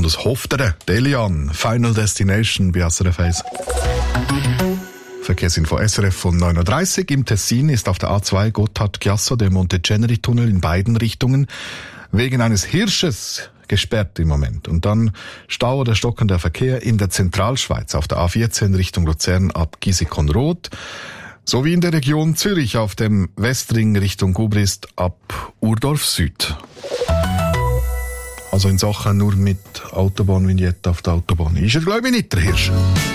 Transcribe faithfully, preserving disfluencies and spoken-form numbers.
das Hofteren. Delian, Final Destination bei S R F eins. Verkehrsinfo S R F von neun Uhr dreißig. Im Tessin ist auf der A zwei Gotthard-Chiasso der Monteceneri-Tunnel in beiden Richtungen wegen eines Hirsches gesperrt im Moment. Und dann Stau oder stockender Verkehr in der Zentralschweiz auf der A vierzehn Richtung Luzern ab Gisikon-Roth sowie in der Region Zürich auf dem Westring Richtung Gubrist ab Urdorf Süd. Also in Sachen nur mit Autobahnvignette auf der Autobahn ist er, glaube ich, nicht der Hirsch.